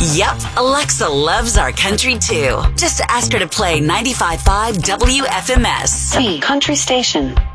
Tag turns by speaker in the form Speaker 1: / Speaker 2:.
Speaker 1: Yep, Alexa loves our country too. Just ask her to play 95.5 WFMS.
Speaker 2: C Country Station.